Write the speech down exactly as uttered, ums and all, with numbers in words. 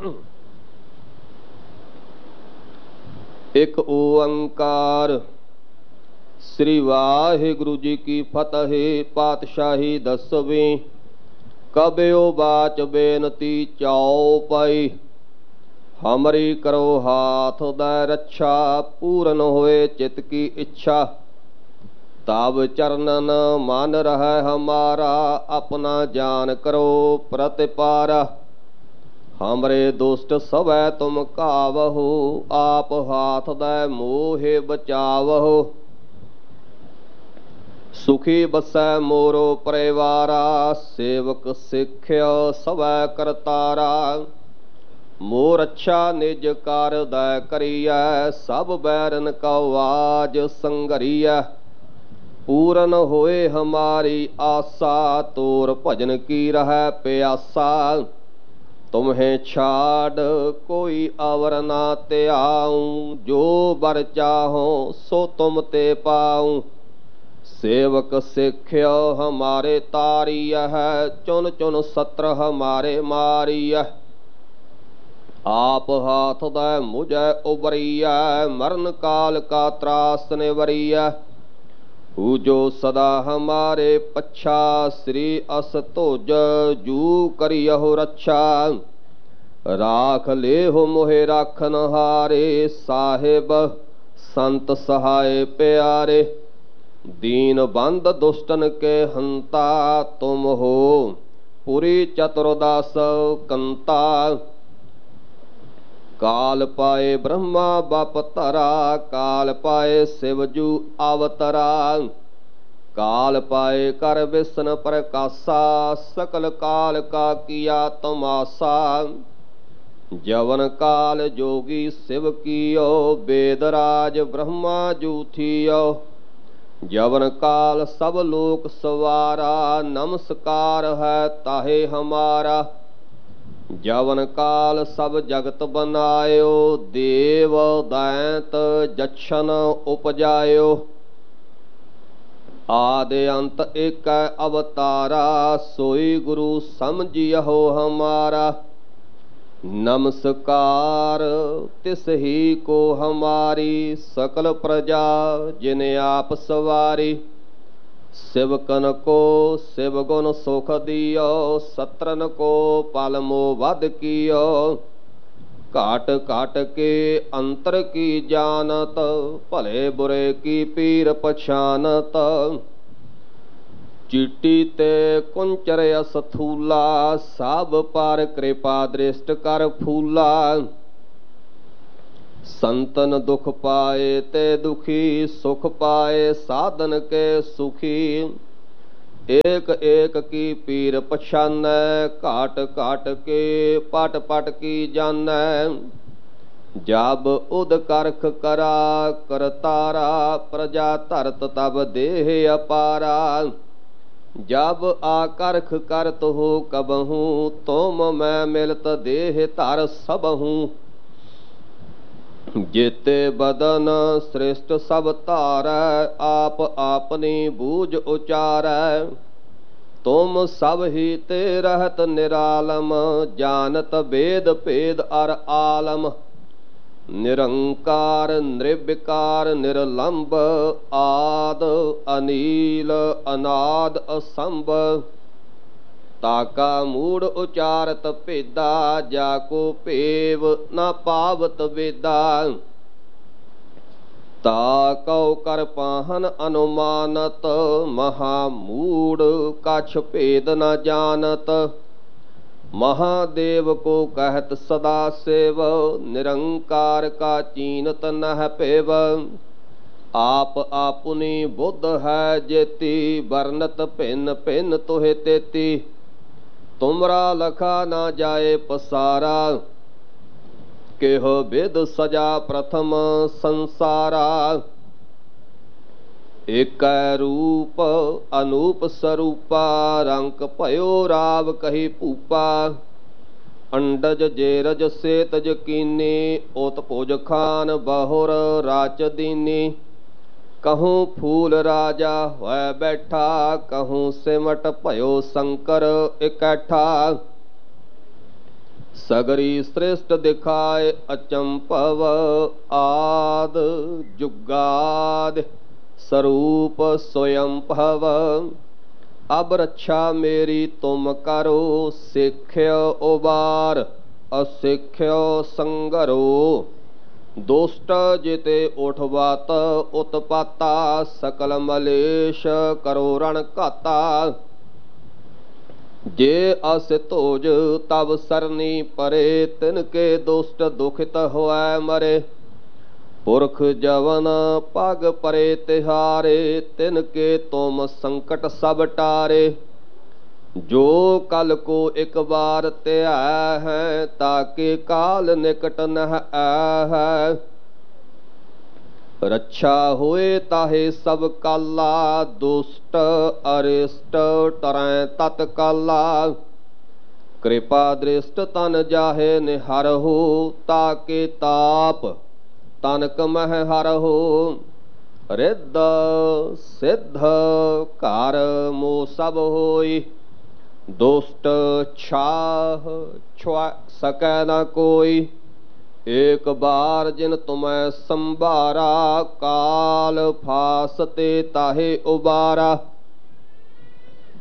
एक ओंकार। श्री वाहिगुरु जी की फतेह। पातशाही दसवीं। कबियो बाच बेनती चौपाई। हमरी करो हाथ दै रक्षा। पूरन होए चित की इच्छा। तब चरणन मन रह हमारा। अपना जान करो प्रतिपारा। हमरे दुष्ट सवै तुम कावहो। आप हाथ दै मोहे बचावहो। सुखी बसै मोरो परिवारा। सेवक सिख्य सवै करतारा। मोर अच्छा निज कर दै करिया। सब बैरन का आवाज संगरिया। पूरन होए हमारी आशा। तोर भजन की रह प्यासा। तुम्हें छाड़ कोई अवर ना त्याऊं। जो बर चाहो सो तुम ते पाऊं। सेवक सिख्य हमारे तारिय है। चुन चुन सत्र हमारे मारिय। आप हाथ दै मुझे उबरिय। मरण काल का त्रास निवरिय। जो सदा हमारे पच्छा। श्री अस तोज जू करियहु रक्षा। राख ले हो मोहे राखन हारे। साहेब संत सहाय प्यारे। दीन बंद दुष्टन के हंता। तुम हो पुरी चतुर्दास कंता। काल पाए ब्रह्मा बप तरा। काल पाए शिवजू अवतरा। काल पाए कर विष्णु प्रकाशा। सकल काल का किया तमाशा। जवन काल जोगी शिव कियो। वेदराज ब्रह्मा जू थियो। जवन काल सब लोक सवारा। नमस्कार है ताहे हमारा। जवन काल सब जगत बनायो। देव दैत जक्षन उपजायो। आदि अंत एक अवतारा। सोई गुरु समझियो हमारा। नमस्कार तिस ही को हमारी। सकल प्रजा जिन आप सवारी। शिवकन को शिव गुण सुख दियो। सत्रन को पल मोह वध कियो। काट काट के अंतर की जानत। भले बुरे की पीर पछानत। चीटी ते कुंचर असथूला। सब पर कृपा दृष्ट कर फूला। संतन दुख पाए ते दुखी। सुख पाए साधन के सुखी। एक एक की पीर पछानै। काट काट के पट पट की जानै। जब उद करख करा करतारा। प्रजा धरत तब देह अपारा। जब आकर्ख करत हो कबहूँ। तुम मैं मिलत देह धर सबहूँ। जेते बदन श्रेष्ठ सब तारै। आप आपनी बूझ उचारै। तुम सब ही ते रहत निरालम। जानत वेद भेद अर आलम। निरंकार निर्विकार निरलंब। आद अनील अनाद असंभ। ताका मूड उचारत भेदा। जाको पेव न पावत वेदा। ताकौ कर पाहन अनुमानत। महामूड कछ भेद न जानत। महादेव को कहत सदा सेव। निरंकार का चीनत नह पेव। आप आपुनी बुद्ध है जेती। वर्णत भिन्न भिन्न तुहे तेती। तुमरा लखा ना जाए पसारा। केहो विद सजा प्रथम संसारा। एक रूप अनूप स्वरूपा। रंक भयो राव कही पूपा। अंडज जेरज सेतज कीनी। ओत भुज खान बहुर राच दीनी। कहूँ फूल राजा होए बैठा। कहूँ सिमट भयो शंकर इकट्ठा। सगरी श्रेष्ठ दिखाए अचंपव आद जुगाद स्वरूप स्वयं भव। अब रक्षा मेरी तुम करो सिख्यो उबार असिख्यो संगरो। दुष्ट जिते उठवात उत्पाता सकल मलेश करो रण घाता। जे असतोज तब सरनी परे तिनके दुष्ट दुखित होए मरे। पुरख जवन पग परे तिहारे तिनके तुम संकट सब टारे। जो कल को एक बार त्या है ताके काल निकट नह है। रक्षा होए ताहे सब काला दुष्ट अरिष्ट टरै तत्काला। कृपा दृष्ट तन जाहे निहर हो ताके ताप तनक मह हर हो। रिद्ध सिद्ध कार मो सब होई दुष्ट छाह छुआ सकै न कोई। एक बार जिन तुम्हें संभारा काल फासते ताहे उबारा।